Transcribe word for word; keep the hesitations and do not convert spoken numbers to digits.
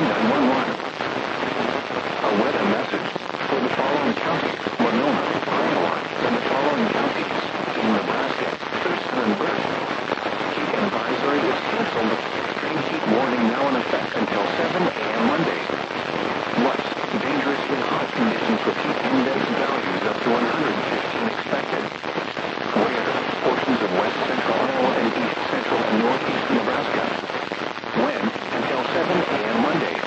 nine one one. A weather message for the following counties: Winona, Iowa, and the following counties in Nebraska: Thurston and Berth. Heat advisory is canceled. Extreme heat warning now in effect until seven a m Monday. West, dangerously hot conditions with heat index values up to one hundred fifteen expected. Where, portions of west central Iowa and east central and northeast Nebraska. Wind until seven a m Monday.